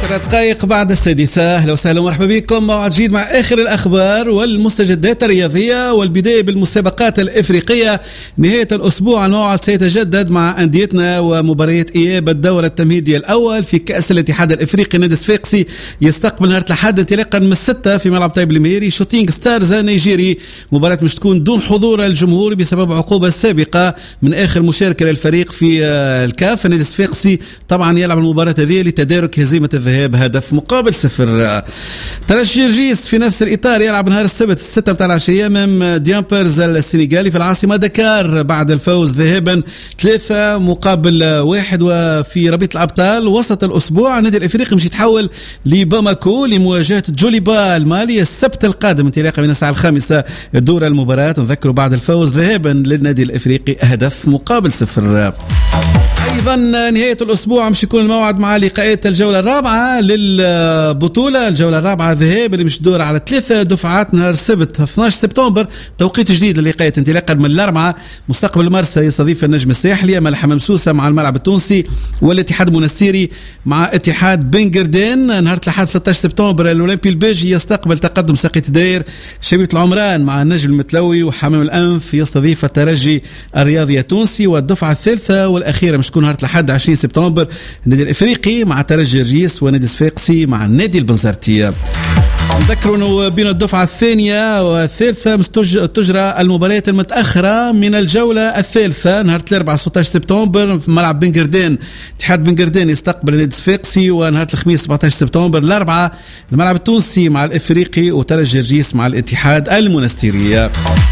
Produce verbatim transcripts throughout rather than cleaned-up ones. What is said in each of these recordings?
دقائق بعد السادسة. أهلا وسهلا ومرحبا بكم، موعد جديد مع آخر الأخبار والمستجدات الرياضية، والبداية بالمسابقات الإفريقية. نهاية الأسبوع الموعد سيتجدد مع أنديتنا ومباريات إياب الدورة التمهيدية الأول في كأس الاتحاد الإفريقي. نادي صفاقسي يستقبل نهار الأحد انطلاقا من الستة في ملعب طيب الميري شوتينغ ستارز النيجيري. مباراة مش تكون دون حضور الجمهور بسبب عقوبة سابقة من آخر مشاركة للفريق في الكاف. نادي صفاقسي طبعا يلعب المباراة هذه لتدارك هزيمة الذهاب هدف مقابل صفر. ترجي جرجيس في نفس الإطار يلعب نهار السبت الستة متاع العشية أمام ديامبرز السنغالي في العاصمة دكار بعد الفوز ذهابا ثلاثة مقابل واحد. وفي ربيط الأبطال وسط الأسبوع النادي الإفريقي مش يتحول لباماكو لمواجهة جوليبا المالي السبت القادم انطلاقا من الساعة الخامسة دور المباراة. نذكروا بعد الفوز ذهابا للنادي الإفريقي هدف مقابل صفر. أيضا نهاية الأسبوع مش يكون الموعد مع لقاءات الجولة الرابعة للبطولة. الجولة الرابعة ذهاب اللي مش دور على ثلاثة دفعات نهار السبت اثني عشر سبتمبر، توقيت جديد للقاءات انطلاقا من الأربعة. مستقبل مرسى يستضيف النجم الساحلي، أما الحمام سوسة مع الملعب التونسي، والاتحاد المنستيري مع اتحاد بنغردين. نهار الأحد ثلاثة عشر سبتمبر الأولمبي البيجي يستقبل تقدم ساقية داير. شبيبة العمران مع النجم المتلوي وحمام الأنف يستضيف الترجي الرياضي التونسي. والدفعة الثالثة والأخيرة مش تكون نهار الأحد عشرين سبتمبر النادي الإفريقي مع ترجي جرجيس ونادي صفاقسي مع النادي البنزرتي. نذكروا انه بين الدفعة الثانية والثالثة تجرى المباريات المتأخرة من الجولة الثالثة. نهار الأربعاء ستة عشر سبتمبر في ملعب بنغردين اتحاد بنغردين يستقبل النادي الصفاقسي. ونهار الخميس سبعة عشر سبتمبر الأربعاء الملعب التونسي مع الإفريقي وترجي جرجيس مع الاتحاد المنستيري.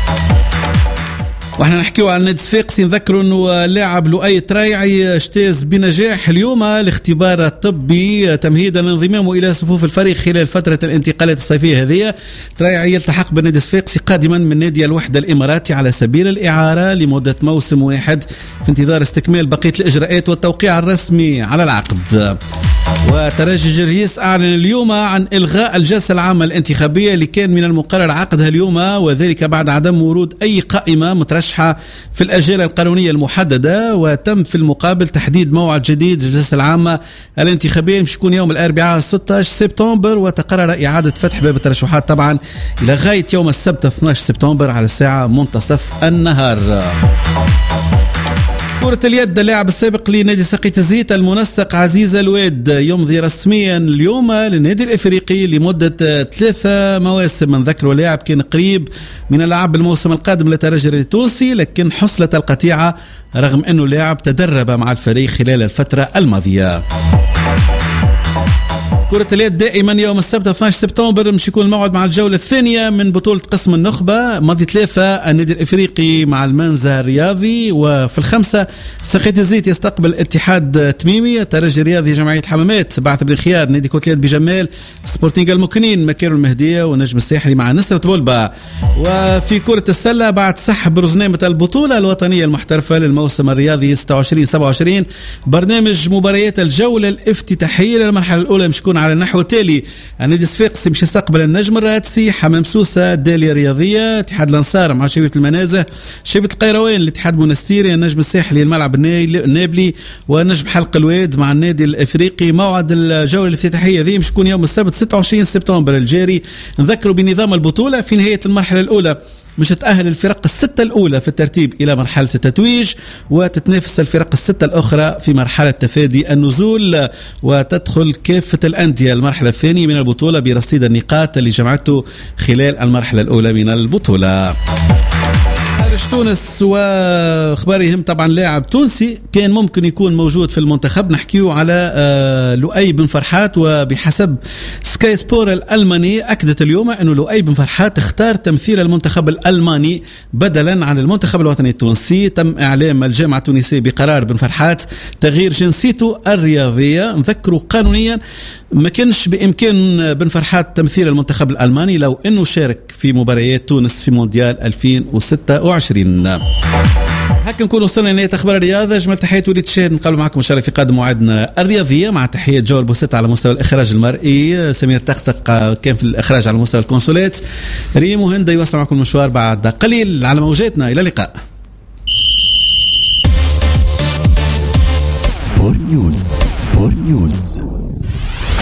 واحنا نحكيو عن النادي الصفاقسي. نذكروا انه لاعب لؤي ترايعي اجتاز بنجاح اليوم الاختبار الطبي تمهيدا لانضمامه الى صفوف الفريق خلال فتره الانتقالات الصيفيه هذه. ترايعي يلتحق بالنادي الصفاقسي قادما من نادي الوحده الاماراتي على سبيل الاعاره لمده موسم واحد في انتظار استكمال بقيه الاجراءات والتوقيع الرسمي على العقد. وترجي جرجيس أعلن اليوم عن إلغاء الجلسة العامة الانتخابية اللي كان من المقرر عقدها اليوم، وذلك بعد عدم ورود أي قائمة مترشحة في الأجالة القانونية المحددة. وتم في المقابل تحديد موعد جديد للجلسة العامة الانتخابية مش يكون يوم الأربعاء ستة عشر سبتمبر، وتقرر إعادة فتح باب الترشحات طبعا إلى غاية يوم السبت اثني عشر سبتمبر على الساعة منتصف النهار. كرة اليد، اللاعب السابق لنادي ساقية الزيت المنسق عزيز الواد يمضي رسميا اليوم للنادي الافريقي لمدة ثلاثة مواسم. نذكر اللاعب كان قريب من اللعب الموسم القادم للترجي التونسي، لكن حصلت القطيعة رغم انه لاعب تدرب مع الفريق خلال الفترة الماضية. كرة اليد دائما يوم السبت اثني عشر سبتمبر مش يكون الموعد مع الجولة الثانية من بطولة قسم النخبة. ماضي ثلاثة النادي الإفريقي مع المنزه الرياضي، وفي الخمسة ساقية الزيت يستقبل اتحاد تميمي. ترجي رياضي جمعية حمامات بعث بن خيار نادي كرة اليد بجمال سبورتينغ المكنين مكان المهدية ونجم الساحلي مع نصرة بولبا. وفي كرة السلة بعد سحب رزنامة البطولة الوطنية المحترفة للموسم الرياضي ستة وعشرين سبعة وعشرين برنامج مباريات الجولة الافتتاحية للمرحلة الأولى مش على النحو التالي: النادي الصفاقسي مش يستقبل النجم الرادسي، حمام سوسة داليا رياضية، اتحاد الانصار مع شبيبة المنازه، شبيبة القيروان الاتحاد المنستيري، النجم الساحلي الملعب النابلي، ونجم حلق الواد مع النادي الافريقي. موعد الجولة الافتتاحية ذي مش يكون يوم السبت ستة وعشرين سبتمبر الجاري. نذكروا بنظام البطولة: في نهاية المرحلة الأولى مش تأهل الفرق الستة الأولى في الترتيب إلى مرحلة التتويج، وتتنافس الفرق الستة الأخرى في مرحلة تفادي النزول، وتدخل كافة الأندية المرحلة الثانية من البطولة برصيد النقاط اللي جمعته خلال المرحلة الأولى من البطولة. خارج تونس واخبار يهم طبعا لاعب تونسي كان ممكن يكون موجود في المنتخب. نحكيه على آه لؤي بن فرحات، وبحسب سكاي سبور الألماني أكدت اليوم أنه لؤي بن فرحات اختار تمثيل المنتخب الألماني بدلا عن المنتخب الوطني التونسي. تم إعلام الجامعة التونسية بقرار بن فرحات تغيير جنسيته الرياضية. نذكره قانونيا ما كانش بإمكان بن فرحات تمثيل المنتخب الألماني لو أنه شارك في مباريات تونس في مونديال ألفين وستة وعشرين. هكا نكون وصلنا لنهاية أخبار الرياضة. جمال تحيات وليد شاهد، نقابل معكم إن شاء الله في قادم موعدنا الرياضية مع تحية جوال بوسيط على مستوى الإخراج المرئي، سمير تختق كان في الإخراج على مستوى الكونسولات، ريم وهند يوصل معكم المشوار بعد قليل على موجاتنا. إلى اللقاء. سبور نيوز. سبور نيوز.